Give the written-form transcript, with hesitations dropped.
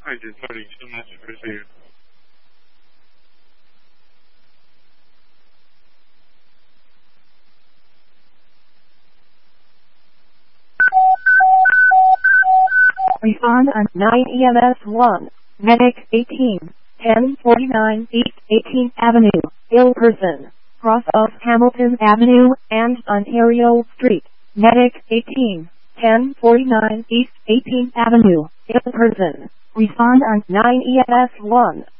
I did 32 message received. Respond on 9 EMS 1, Medic 18, 1049 East 18th Avenue, ill person, cross of Hamilton Avenue and Ontario Street, Medic 18, 1049 East 18th Avenue, ill person. Respond on 9 EMS 1.